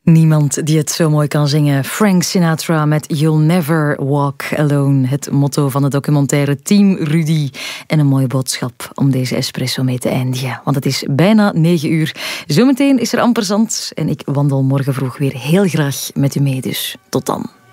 Niemand die het zo mooi kan zingen. Frank Sinatra met You'll Never Walk Alone. Het motto van de documentaire Team Rudy. En een mooie boodschap om deze espresso mee te eindigen. Want het is bijna 9:00. Zometeen is er amper zand. En ik wandel morgen vroeg weer heel graag met u mee. Dus tot dan.